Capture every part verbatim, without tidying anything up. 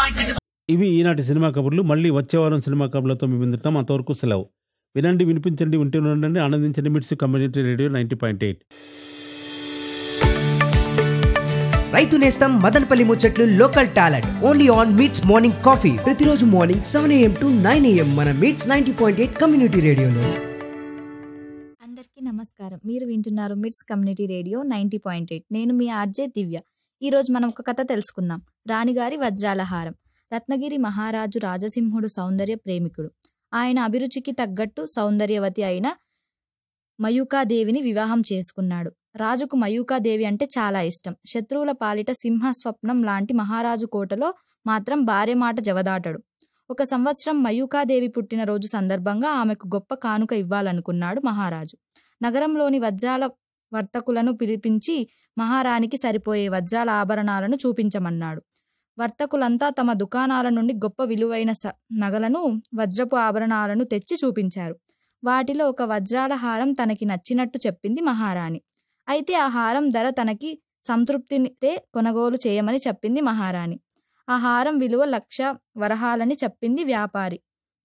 ఇవి ఈనాటి సినిమా కబుర్లు. మళ్ళీ వచ్చే వారం సినిమా కబుర్లతో మీ ముందుంటాం. అంతవరకు సెలవు. వినండి, వినిపించండి, వింటూ ఉండండి, ఆనందించండి. మిట్స్ community radio ninety point eight. రైతు నేస్తం మదనపల్లి ముచ్చట్లు local talent only on meets morning coffee ప్రతిరోజు morning seven AM to nine AM మన meets ninety point eight community రేడియోలో. అందరికీ నమస్కారం. మీరు వింటున్నారు మిట్స్ community radio ninety point eight. నేను మీ ఆర్జే దివ్య. ఈరోజు మనం ఒక కథ తెలుసుకుందాం. రాణిగారి వజ్రాల హారం. రత్నగిరి మహారాజు రాజసింహుడు సౌందర్య ప్రేమికుడు. ఆయన అభిరుచికి తగ్గట్టు సౌందర్యవతి అయిన మయూకాదేవిని వివాహం చేసుకున్నాడు. రాజుకు మయూకాదేవి అంటే చాలా ఇష్టం. శత్రువుల పాలిట సింహస్వప్నం లాంటి మహారాజు కోటలో మాత్రం భార్య మాట జవదాటడు. ఒక సంవత్సరం మయూకాదేవి పుట్టినరోజు సందర్భంగా ఆమెకు గొప్ప కానుక ఇవ్వాలనుకున్నాడు మహారాజు. నగరంలోని వజ్రాల వర్తకులను పిలిపించి మహారాణికి సరిపోయే వజ్రాల ఆభరణాలను చూపించమన్నాడు. వర్తకులంతా తమ దుకాణాల నుండి గొప్ప విలువైన నగలను, వజ్రపు ఆభరణాలను తెచ్చి చూపించారు. వాటిలో ఒక వజ్రాల హారం తనకి నచ్చినట్టు చెప్పింది మహారాణి. అయితే ఆ హారం ధర తనకి సంతృప్తినితే కొనుగోలు చేయమని చెప్పింది మహారాణి. ఆ హారం విలువ లక్ష వరహాలని చెప్పింది వ్యాపారి.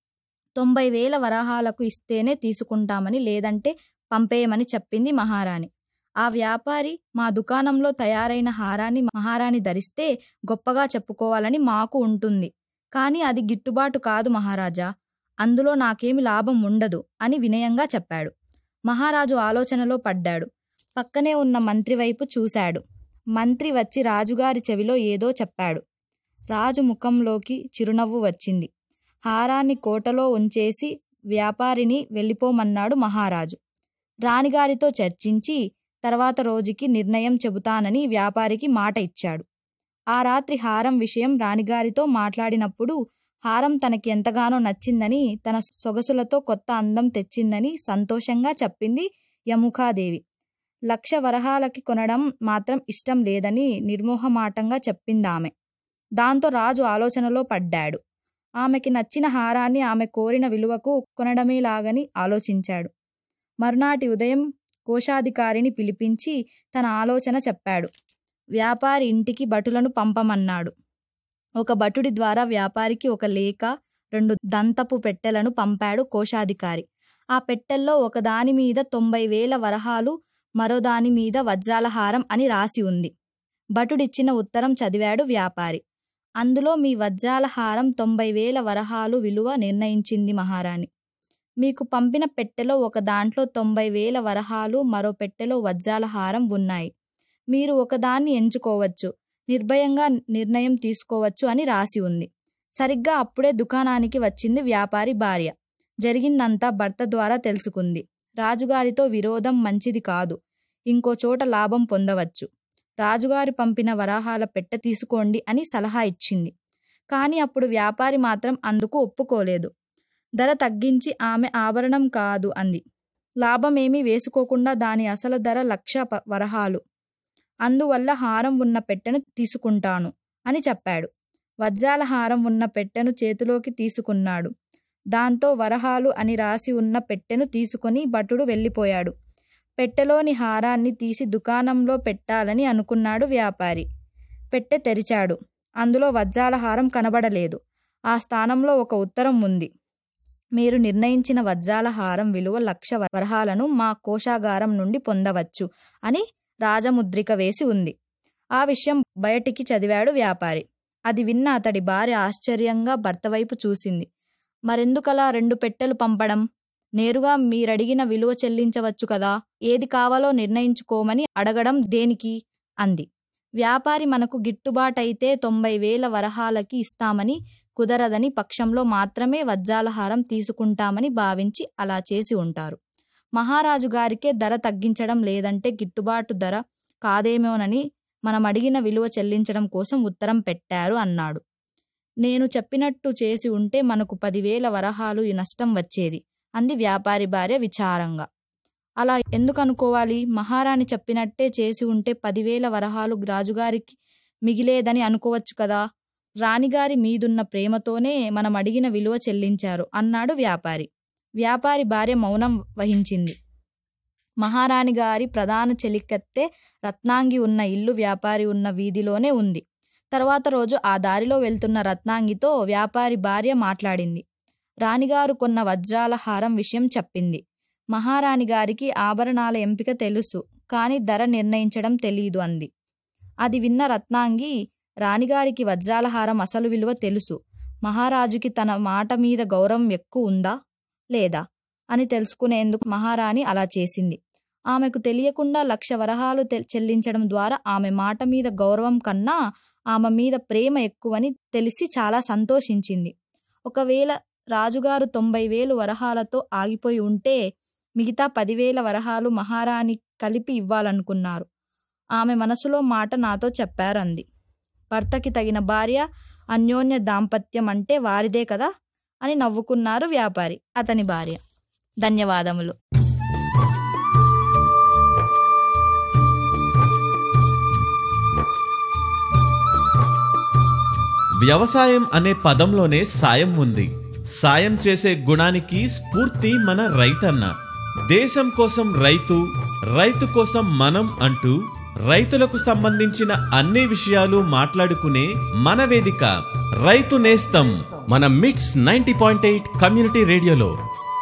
తొంభై వేల వరహాలకు ఇస్తేనే తీసుకుంటామని, లేదంటే పంపేయమని చెప్పింది మహారాణి. ఆ వ్యాపారి, మా దుకాణంలో తయారైన హారాన్ని మహారాణి ధరిస్తే గొప్పగా చెప్పుకోవాలని మాకు ఉంటుంది, కానీ అది గిట్టుబాటు కాదు మహారాజా, అందులో నాకేమి లాభం ఉండదు అని వినయంగా చెప్పాడు. మహారాజు ఆలోచనలో పడ్డాడు. పక్కనే ఉన్న మంత్రి వైపు చూశాడు. మంత్రి వచ్చి రాజుగారి చెవిలో ఏదో చెప్పాడు. రాజు ముఖంలోకి చిరునవ్వు వచ్చింది. హారాన్ని కోటలో ఉంచేసి వ్యాపారిని వెళ్ళిపోమన్నాడు మహారాజు. రాణిగారితో చర్చించి తర్వాత రోజుకి నిర్ణయం చెబుతానని వ్యాపారికి మాట ఇచ్చాడు. ఆ రాత్రి హారం విషయం రాణిగారితో మాట్లాడినప్పుడు హారం తనకి ఎంతగానో నచ్చిందని, తన సొగసులతో కొత్త అందం తెచ్చిందని సంతోషంగా చెప్పింది యముకాదేవి. లక్ష వరహాలకి కొనడం మాత్రం ఇష్టం లేదని నిర్మోహమాటంగా చెప్పిందామె. దాంతో రాజు ఆలోచనలో పడ్డాడు. ఆమెకి నచ్చిన హారాన్ని ఆమె కోరిన విలువకు కొనడమేలాగని ఆలోచించాడు. మరునాటి ఉదయం కోశాధికారిని పిలిపించి తన ఆలోచన చెప్పాడు. వ్యాపారి ఇంటికి భటులను పంపమన్నాడు. ఒక భటుడి ద్వారా వ్యాపారికి ఒక లేఖ, రెండు దంతపు పెట్టెలను పంపాడు కోశాధికారి. ఆ పెట్టెల్లో ఒకదాని మీద తొంభై వేల వరహాలు, మరో దాని మీద వజ్రాల హారం అని రాసి ఉంది. భటుడిచ్చిన ఉత్తరం చదివాడు వ్యాపారి. అందులో మీ వజ్రాల హారం తొంభై వేల వరహాలు విలువ నిర్ణయించింది మహారాణి. మీకు పంపిన పెట్టెలో ఒక దాంట్లో తొంభై వేల వరహాలు, మరో పెట్టెలో వజ్రాల హారం ఉన్నాయి. మీరు ఒకదాన్ని ఎంచుకోవచ్చు, నిర్భయంగా నిర్ణయం తీసుకోవచ్చు అని రాసి ఉంది. సరిగ్గా అప్పుడే దుకాణానికి వచ్చింది వ్యాపారి భార్య. జరిగిందంతా భర్త ద్వారా తెలుసుకుంది. రాజుగారితో విరోధం మంచిది కాదు, ఇంకో చోట లాభం పొందవచ్చు. రాజుగారి పంపిన వరహాల పెట్టె తీసుకోండి అని సలహా ఇచ్చింది. కానీ అప్పుడు వ్యాపారి మాత్రం అందుకు ఒప్పుకోలేదు. ధర తగ్గించి ఆమె ఆభరణం కాదు అంది. లాభమేమీ వేసుకోకుండా దాని అసలు ధర లక్ష వరహాలు, అందువల్ల హారం ఉన్న పెట్టెను తీసుకుంటాను అని చెప్పాడు. వజ్రాల హారం ఉన్న పెట్టెను చేతిలోకి తీసుకున్నాడు. దాంతో వరహాలు అని రాసి ఉన్న పెట్టెను తీసుకుని భటుడు వెళ్ళిపోయాడు. పెట్టెలోని హారాన్ని తీసి దుకాణంలో పెట్టాలని అనుకున్నాడు వ్యాపారి. పెట్టె తెరిచాడు. అందులో వజ్రాల హారం కనబడలేదు. ఆ స్థానంలో ఒక ఉత్తరం ఉంది. మీరు నిర్ణయించిన వజ్రాల హారం విలువ లక్ష వరహాలను మా కోశాగారం నుండి పొందవచ్చు అని రాజముద్రిక వేసి ఉంది. ఆ విషయం బయటికి చదివాడు వ్యాపారి. అది విన్న అతడి భార్య ఆశ్చర్యంగా భర్త వైపు చూసింది. మరెందుకలా రెండు పెట్టెలు పంపడం? నేరుగా మీరడిగిన విలువ చెల్లించవచ్చు కదా, ఏది కావాలో నిర్ణయించుకోమని అడగడం దేనికి అంది. వ్యాపారి మనకు గిట్టుబాటైతే తొంభై వేల వరహాలకి ఇస్తామని, కుదరదని పక్షంలో మాత్రమే వజ్రాల హారం తీసుకుంటామని భావించి అలా చేసి ఉంటారు. మహారాజు గారికే ధర తగ్గించడం లేదంటే గిట్టుబాటు ధర కాదేమోనని మనం అడిగిన విలువ చెల్లించడం కోసం ఉత్తరం పెట్టారు అన్నాడు. నేను చెప్పినట్టు చేసి ఉంటే మనకు పదివేల వరహాలు ఈ నష్టం వచ్చేది అంది వ్యాపారి భార్య విచారంగా. అలా ఎందుకు అనుకోవాలి? మహారాణి చెప్పినట్టే చేసి ఉంటే పదివేల వరహాలు రాజుగారికి మిగిలేదని అనుకోవచ్చు కదా. రాణిగారి మీదున్న ప్రేమతోనే మనం అడిగిన విలువ చెల్లించారు అన్నాడు వ్యాపారి. వ్యాపారి భార్య మౌనం వహించింది. మహారాణి గారి ప్రధాన చెలికత్తె రత్నాంగి ఉన్న ఇల్లు వ్యాపారి ఉన్న వీధిలోనే ఉంది. తర్వాత రోజు ఆ దారిలో వెళ్తున్న రత్నాంగితో వ్యాపారి భార్య మాట్లాడింది. రాణిగారు కొన్న వజ్రాల హారం విషయం చెప్పింది. మహారాణి గారికి ఆభరణాల ఎంపిక తెలుసు, కానీ ధర నిర్ణయించడం తెలీదు అంది. అది విన్న రత్నాంగి, రాణిగారికి వజ్రాల హారం అసలు విలువ తెలుసు, మహారాజుకి తన మాట మీద గౌరవం ఎక్కువ ఉందా లేదా అని తెలుసుకునేందుకు మహారాణి అలా చేసింది. ఆమెకు తెలియకుండా లక్ష వరహాలు చెల్లించడం ద్వారా ఆమె మాట మీద గౌరవం కన్నా ఆమె మీద ప్రేమ ఎక్కువని తెలిసి చాలా సంతోషించింది. ఒకవేళ రాజుగారు తొంభై వేలు వరహాలతో ఆగిపోయి ఉంటే మిగతా పదివేల వరహాలు మహారాణి కలిపి ఇవ్వాలనుకున్నారు. ఆమె మనసులో మాట నాతో చెప్పారు అంది. భర్తకి తగిన భార్య, అన్యోన్య దాంపత్యం అంటే వారిదే కదా అని నవ్వుకున్నారు వ్యాపారి, అతని భార్య. ధన్యవాదములు. వ్యవసాయం అనే పదంలోనే సాయం ఉంది. సాయం చేసే గుణానికి స్ఫూర్తి మన రైతన్న. దేశం కోసం రైతు, రైతు కోసం మనం అంటూ రైతులకు సంబంధించిన అన్ని విషయాలు మాట్లాడుకునే మన వేదిక రైతు నేస్తం మన మిట్స్ నైంటీ పాయింట్ ఎయిట్ కమ్యూనిటీ రేడియోలో.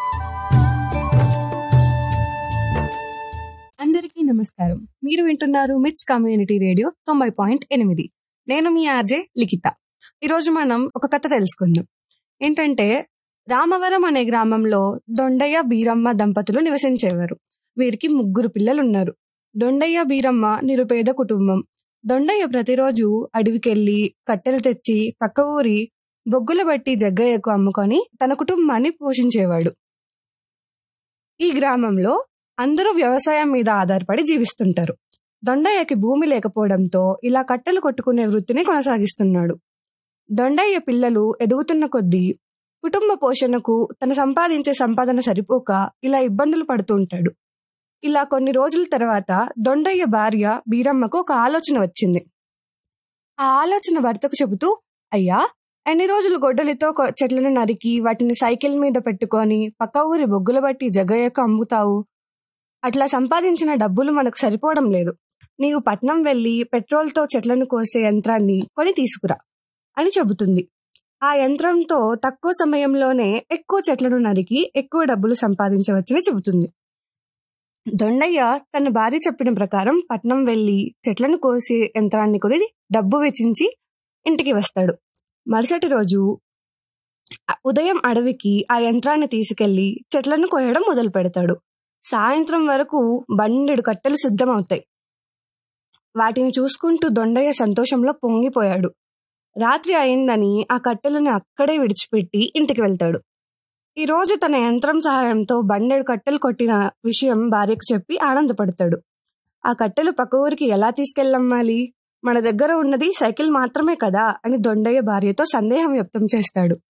అందరికీ నమస్కారం. మీరు వింటున్నారు మిట్స్ కమ్యూనిటీ రేడియో తొంభై పాయింట్ ఎనిమిది. నేను మీ ఆర్జే లిఖిత. ఈరోజు మనం ఒక కథ తెలుసుకుందాం. ఏంటంటే, రామవరం అనే గ్రామంలో దొండయ్య బీరమ్మ దంపతులు నివసించేవారు. వీరికి ముగ్గురు పిల్లలున్నారు. దొండయ్య బీరమ్మ నిరుపేద కుటుంబం. దొండయ్య ప్రతిరోజు అడవికెళ్ళి కట్టెలు తెచ్చి పక్క ఊరి బొగ్గుల బట్టి జగ్గయ్యకు అమ్ముకొని తన కుటుంబాన్ని పోషించేవాడు. ఈ గ్రామంలో అందరూ వ్యవసాయం మీద ఆధారపడి జీవిస్తుంటారు. దొండయ్యకి భూమి లేకపోవడంతో ఇలా కట్టెలు కొట్టుకునే వృత్తిని కొనసాగిస్తున్నాడు. దొండయ్య పిల్లలు ఎదుగుతున్న కొద్దీ కుటుంబ పోషణకు తను సంపాదించే సంపాదన సరిపోక ఇలా ఇబ్బందులు పడుతూ ఉంటాడు. ఇలా కొన్ని రోజుల తర్వాత దొండయ్య భార్య బీరమ్మకు ఒక ఆలోచన వచ్చింది. ఆ ఆలోచన భర్తకు చెబుతూ, అయ్యా, ఎన్ని రోజులు గొడ్డలితో చెట్లను నరికి వాటిని సైకిల్ మీద పెట్టుకొని పక్క ఊరి బొగ్గుల బట్టి జగ్గయ్యకు అమ్ముతావు. అట్లా సంపాదించిన డబ్బులు మనకు సరిపోవడం లేదు. నీవు పట్నం వెళ్ళి పెట్రోల్తో చెట్లను కోసే యంత్రాన్ని కొని తీసుకురా అని చెబుతుంది. ఆ యంత్రంతో తక్కువ సమయంలోనే ఎక్కువ చెట్లను నరికి ఎక్కువ డబ్బులు సంపాదించవచ్చని చెబుతుంది. దొండయ్య తన భార్య చెప్పిన ప్రకారం పట్నం వెళ్ళి చెట్లను కోసే యంత్రాన్ని కొని డబ్బు వెచ్చించి ఇంటికి వస్తాడు. మరుసటి రోజు ఉదయం అడవికి ఆ యంత్రాన్ని తీసుకెళ్లి చెట్లను కోయడం మొదలు పెడతాడు. సాయంత్రం వరకు బండెడు కట్టెలు సిద్ధమవుతాయి. వాటిని చూసుకుంటూ దొండయ్య సంతోషంలో పొంగిపోయాడు. రాత్రి అయిందని ఆ కట్టెలను అక్కడే విడిచిపెట్టి ఇంటికి వెళ్తాడు. ఈ రోజు తన యంత్రం సహాయంతో బండెడు కట్టెలు కొట్టిన విషయం భార్యకు చెప్పి ఆనందపడతాడు. ఆ కట్టెలు పక్క ఊరికి ఎలా తీసుకెళ్ళమ్మాలి? మన దగ్గర ఉన్నది సైకిల్ మాత్రమే కదా అని దొండయ్య భార్యతో సందేహం వ్యక్తం చేస్తాడు.